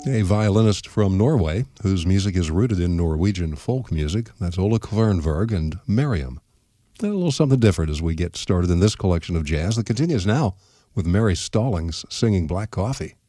a violinist from Norway whose music is rooted in Norwegian folk music. That's Ola Kvernberg and Miriam. A little something different as we get started in this collection of jazz that continues now with Mary Stallings singing Black Coffee.